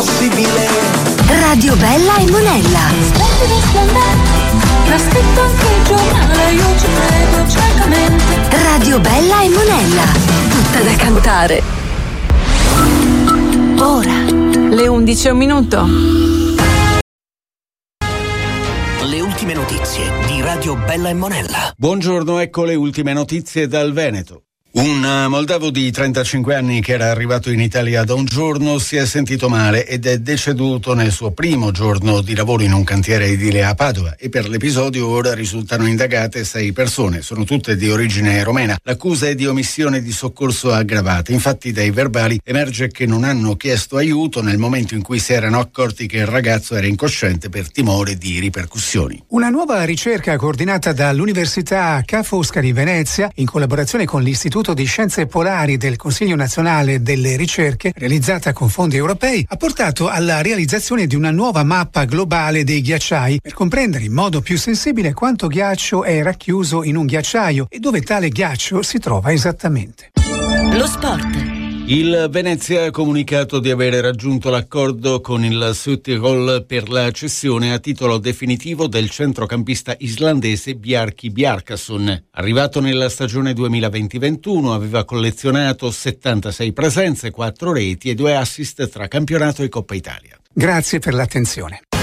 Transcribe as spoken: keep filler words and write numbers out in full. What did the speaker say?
possibile. Radio Bella e Monella. Splendido splendente, l'ha scritto anche il giornale, io ci credo ciecamente. Radio Bella e Monella, tutta da cantare. Ora, le undici e un minuto. Le ultime notizie di Radio Bella e Monella. Buongiorno, ecco le ultime notizie dal Veneto. Un moldavo di trentacinque anni che era arrivato in Italia da un giorno si è sentito male ed è deceduto nel suo primo giorno di lavoro in un cantiere edile a Padova, e per l'episodio ora risultano indagate sei persone, sono tutte di origine romena. L'accusa è di omissione di soccorso aggravata. Infatti dai verbali emerge che non hanno chiesto aiuto nel momento in cui si erano accorti che il ragazzo era incosciente per timore di ripercussioni. Una nuova ricerca coordinata dall'Università Ca' Foscari Venezia in collaborazione con l'Istituto di Scienze Polari del Consiglio Nazionale delle Ricerche, realizzata con fondi europei, ha portato alla realizzazione di una nuova mappa globale dei ghiacciai per comprendere in modo più sensibile quanto ghiaccio è racchiuso in un ghiacciaio e dove tale ghiaccio si trova esattamente. lo sport. Il Venezia ha comunicato di avere raggiunto l'accordo con il Südtirol per la cessione a titolo definitivo del centrocampista islandese Bjarki Bjarkason. Arrivato nella stagione duemilaventi ventuno, aveva collezionato settantasei presenze, quattro reti e due assist tra campionato e Coppa Italia. Grazie per l'attenzione.